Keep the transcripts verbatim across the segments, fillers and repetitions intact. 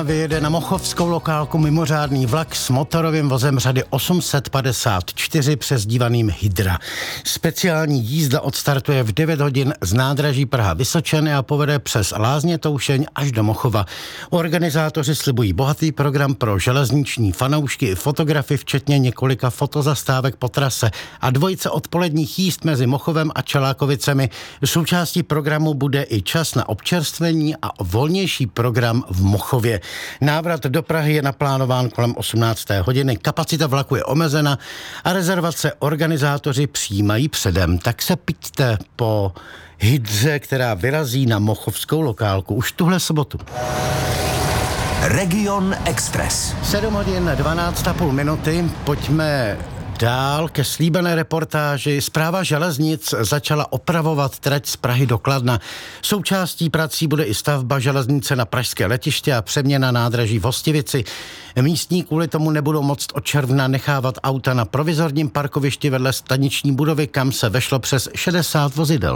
Vyjede na mochovskou lokálku mimořádný vlak s motorovým vozem řady osm set padesát čtyři přezdívaným Hydra. Speciální jízda odstartuje v devět hodin z nádraží Praha Vysočany a povede přes Lázně Toušeň až do Mochova. Organizátoři slibují bohatý program pro železniční fanoušky i fotografy, včetně několika fotozastávek po trase a dvojice odpoledních jízd mezi Mochovem a Čelákovicemi. Součástí programu bude i čas na občerstvení a volnější program v Mochově. Návrat do Prahy je naplánován kolem osmnácté hodiny. Kapacita vlaku je omezena a rezervace organizátoři přijímají předem. Tak se pijďte po Hydře, která vyrazí na mochovskou lokálku už tuhle sobotu. Region Express. sedm hodin dvanáct a půl minuty. Pojďme dál ke slíbené reportáži. Správa železnic začala opravovat trať z Prahy do Kladna. Součástí prací bude i stavba železnice na pražské letiště a přeměna nádraží v Hostivici. Místní kvůli tomu nebudou moct od června nechávat auta na provizorním parkovišti vedle staniční budovy, kam se vešlo přes šedesát vozidel.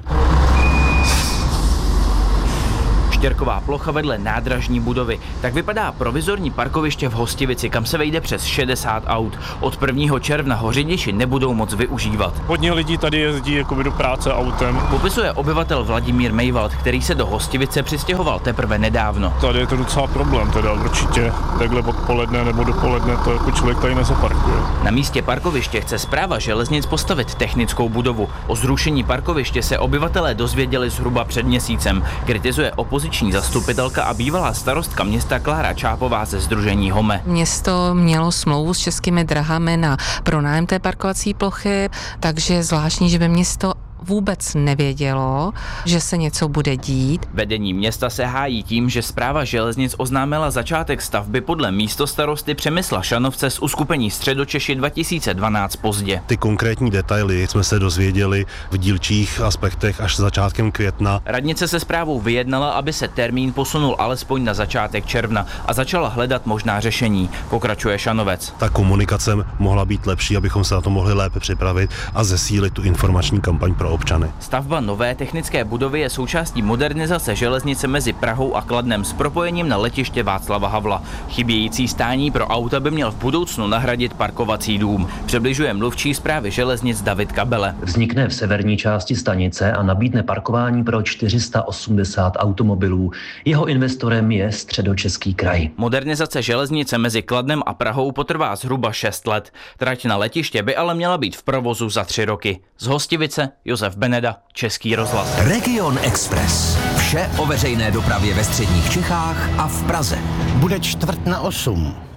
Štěrková plocha vedle nádražní budovy. Tak vypadá provizorní parkoviště v Hostivici, kam se vejde přes šedesát aut. Od prvního června ho řidiči nebudou moc využívat. Hodně lidí tady jezdí jakoby do práce autem. Popisuje obyvatel Vladimír Mejvald, který se do Hostivice přistěhoval teprve nedávno. Tady je to docela problém, teda určitě takhle odpoledne nebo dopoledne to jako člověk tady nezaparkuje. Na místě parkoviště chce správa železnic postavit technickou budovu. O zrušení parkoviště se obyvatelé dozvěděli zhruba před měsícem. Kritizuje opoziční zastupitelka a bývalá starostka města Klára Čápová ze sdružení Home. Město mělo smlouvu s Českými drahami na pronájem té parkovací plochy, takže zvláštní, že by město vůbec nevědělo, že se něco bude dít. Vedení města se hájí tím, že správa železnic oznámila začátek stavby podle místostarosty Přemysla Šanovce z uskupení Středočeši dva tisíce dvanáct pozdě. Ty konkrétní detaily jsme se dozvěděli v dílčích aspektech až začátkem května. Radnice se správou vyjednala, aby se termín posunul alespoň na začátek června a začala hledat možná řešení, pokračuje Šanovec. Ta komunikace mohla být lepší, abychom se na to mohli lépe připravit a zesílit tu informační kampaň pro občany. Stavba nové technické budovy je součástí modernizace železnice mezi Prahou a Kladnem s propojením na letiště Václava Havla. Chybějící stání pro auta by měl v budoucnu nahradit parkovací dům. Přibližuje mluvčí správy železnic David Kabele. Vznikne v severní části stanice a nabídne parkování pro čtyři sta osmdesát automobilů. Jeho investorem je Středočeský kraj. Modernizace železnice mezi Kladnem a Prahou potrvá zhruba šest let. Trať na letiště by ale měla být v provozu za tři roky. Z Hostivice Josef Beneda, Český rozhlas. Region Express. Vše o veřejné dopravě ve středních Čechách a v Praze. Bude čtvrt na osm.